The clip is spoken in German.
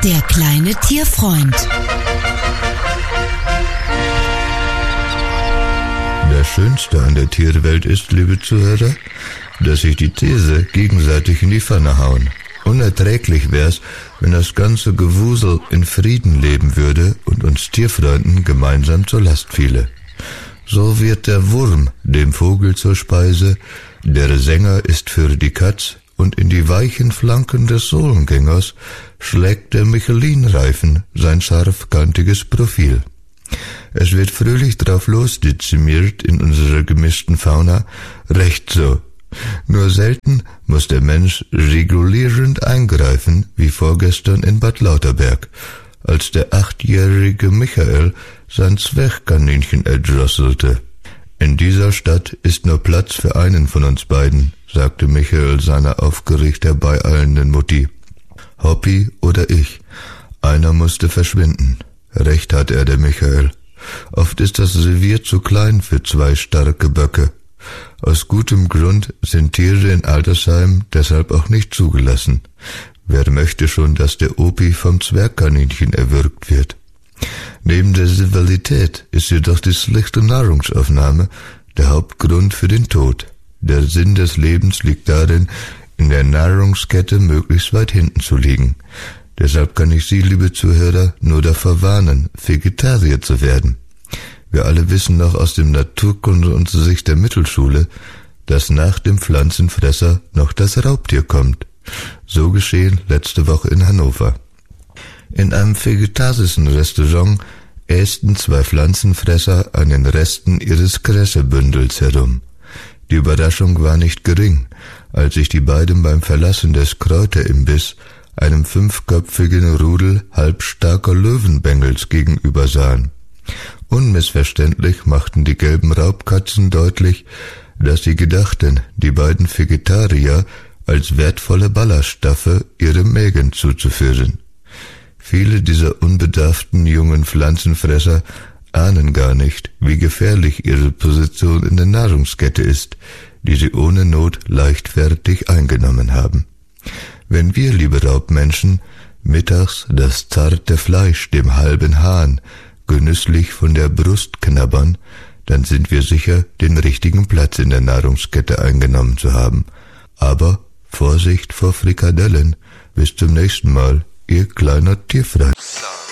Der kleine Tierfreund. Das Schönste an der Tierwelt ist, liebe Zuhörer, dass sich die Tiere gegenseitig in die Pfanne hauen. Unerträglich wär's, wenn das ganze Gewusel in Frieden leben würde und uns Tierfreunden gemeinsam zur Last fiele. So wird der Wurm dem Vogel zur Speise, der Sänger ist für die Katz, und in die weichen Flanken des Sohlengängers schlägt der Michelin-Reifen sein scharfkantiges Profil. Es wird fröhlich drauf losdezimiert in unserer gemischten Fauna, recht so. Nur selten muss der Mensch regulierend eingreifen, wie vorgestern in Bad Lauterberg, als der 8-jährige Michael sein Zwergkaninchen erdrosselte. In dieser Stadt ist nur Platz für einen von uns beiden, sagte Michael seiner aufgeregt herbeieilenden Mutti. Hoppi oder ich, einer musste verschwinden. Recht hat er, der Michael. Oft ist das Revier zu klein für 2 starke Böcke. Aus gutem Grund sind Tiere in Altersheimen deshalb auch nicht zugelassen. Wer möchte schon, dass der Opi vom Zwergkaninchen erwürgt wird? Neben der Rivalität ist jedoch die schlechte Nahrungsaufnahme der Hauptgrund für den Tod. Der Sinn des Lebens liegt darin, in der Nahrungskette möglichst weit hinten zu liegen. Deshalb kann ich Sie, liebe Zuhörer, nur davor warnen, Vegetarier zu werden. Wir alle wissen noch aus dem Naturkundeunterricht der Mittelschule, dass nach dem Pflanzenfresser noch das Raubtier kommt. So geschehen letzte Woche in Hannover. In einem vegetarischen Restaurant ästen 2 Pflanzenfresser an den Resten ihres Kressebündels herum. Die Überraschung war nicht gering, als sich die beiden beim Verlassen des Kräuterimbiss einem 5-köpfigen Rudel halbstarker Löwenbengels gegenüber sahen. Unmissverständlich machten die gelben Raubkatzen deutlich, dass sie gedachten, die beiden Vegetarier als wertvolle Ballaststoffe ihrem Mägen zuzuführen. Viele dieser unbedarften jungen Pflanzenfresser ahnen gar nicht, wie gefährlich ihre Position in der Nahrungskette ist, die sie ohne Not leichtfertig eingenommen haben. Wenn wir, liebe Raubmenschen, mittags das zarte Fleisch dem halben Hahn genüsslich von der Brust knabbern, dann sind wir sicher, den richtigen Platz in der Nahrungskette eingenommen zu haben. Aber Vorsicht vor Frikadellen. Bis zum nächsten Mal, Ihr kleiner Tierfreund.